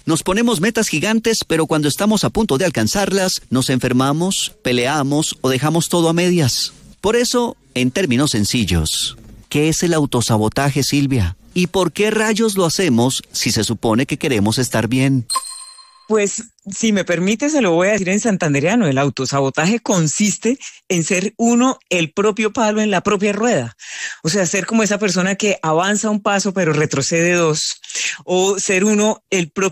Nos ponemos metas gigantes, pero cuando estamos a punto de alcanzarlas, nos enfermamos, peleamos o dejamos todo a medias. Por eso, en términos sencillos, ¿qué es el autosabotaje, Silvia? ¿Y por qué rayos lo hacemos si se supone que queremos estar bien? Pues, si me permite, se lo voy a decir en santandereano. El autosabotaje consiste en ser uno el propio palo en la propia rueda. O sea, ser como esa persona que avanza un paso pero retrocede dos. O ser uno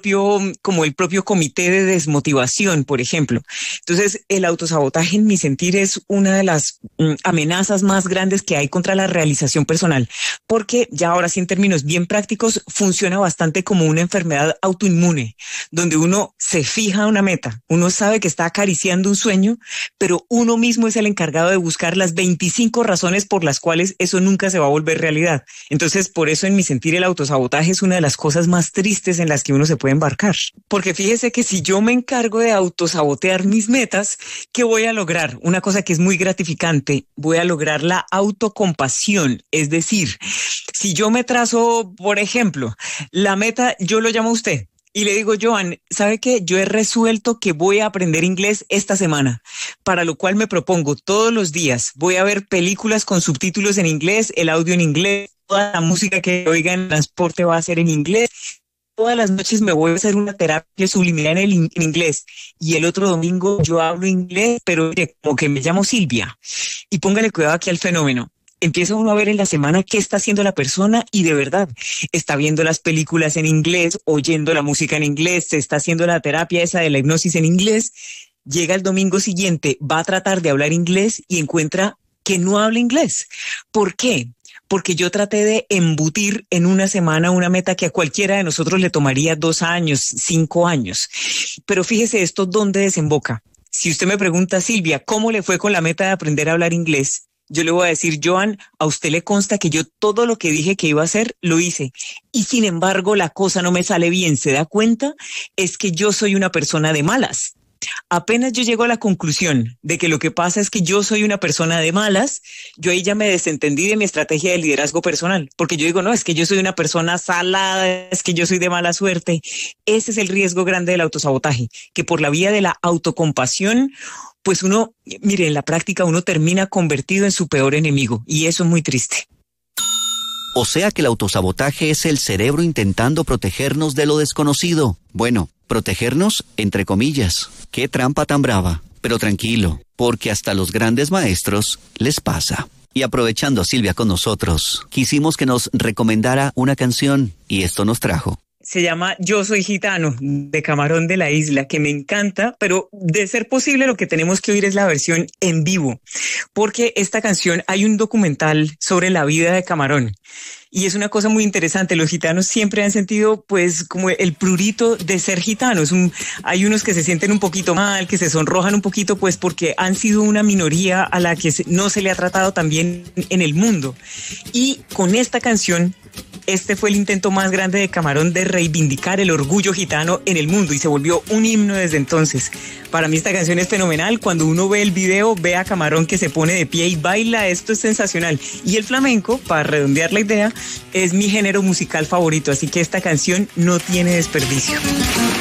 como el propio comité de desmotivación, por ejemplo. Entonces, el autosabotaje, en mi sentir, es una de las amenazas más grandes que hay contra la realización personal. Porque ya ahora sí, en términos bien prácticos, funciona bastante como una enfermedad autoinmune, donde uno se fija una meta, uno sabe que está acariciando un sueño, pero uno mismo es el encargado de buscar las 25 razones por las cuales eso nunca se va a volver realidad. Entonces, por eso, en mi sentir, el autosabotaje es una de las cosas más tristes en las que uno se puede embarcar. Porque fíjese que si yo me encargo de autosabotear mis metas, ¿qué voy a lograr? Una cosa que es muy gratificante, voy a lograr la autocompasión. Es decir, si yo me trazo, por ejemplo, la meta, yo lo llamo a usted y le digo, Joan, ¿sabe qué? Yo he resuelto que voy a aprender inglés esta semana, para lo cual me propongo todos los días, voy a ver películas con subtítulos en inglés, el audio en inglés, toda la música que oiga en el transporte va a ser en inglés. Todas las noches me voy a hacer una terapia subliminal en inglés. Y el otro domingo yo hablo inglés, pero como que me llamo Silvia. Y póngale cuidado aquí al fenómeno. Empieza uno a ver en la semana qué está haciendo la persona y de verdad está viendo las películas en inglés, oyendo la música en inglés, se está haciendo la terapia esa de la hipnosis en inglés. Llega el domingo siguiente, va a tratar de hablar inglés y encuentra que no habla inglés. ¿Por qué? Porque yo traté de embutir en una semana una meta que a cualquiera de nosotros le tomaría 2 años, 5 años. Pero fíjese esto dónde desemboca. Si usted me pregunta, Silvia, ¿cómo le fue con la meta de aprender a hablar inglés? Yo le voy a decir, Joan, a usted le consta que yo todo lo que dije que iba a hacer, lo hice. Y sin embargo, la cosa no me sale bien. ¿Se da cuenta? Es que yo soy una persona de malas. Apenas yo llego a la conclusión de que lo que pasa es que yo soy una persona de malas, yo ahí ya me desentendí de mi estrategia de liderazgo personal, porque yo digo, no, es que yo soy una persona salada, es que yo soy de mala suerte. Ese es el riesgo grande del autosabotaje, que por la vía de la autocompasión, pues uno, mire, en la práctica uno termina convertido en su peor enemigo, y eso es muy triste. O sea que el autosabotaje es el cerebro intentando protegernos de lo desconocido. Bueno, protegernos entre comillas. ¡Qué trampa tan brava! Pero tranquilo, porque hasta los grandes maestros les pasa. Y aprovechando a Silvia con nosotros, quisimos que nos recomendara una canción y esto nos trajo. Se llama Yo Soy Gitano, de Camarón de la Isla, que me encanta, pero de ser posible lo que tenemos que oír es la versión en vivo, porque esta canción, hay un documental sobre la vida de Camarón, y es una cosa muy interesante. Los gitanos siempre han sentido pues como el prurito de ser gitanos. Hay unos que se sienten un poquito mal, que se sonrojan un poquito pues porque han sido una minoría a la que no se le ha tratado tan bien en el mundo. Y con esta canción, este fue el intento más grande de Camarón de reivindicar el orgullo gitano en el mundo y se volvió un himno desde entonces. Para mí esta canción es fenomenal. Cuando uno ve el video, ve a Camarón que se pone de pie y baila. Esto es sensacional. Y el flamenco, para redondear la idea, es mi género musical favorito. Así que esta canción no tiene desperdicio.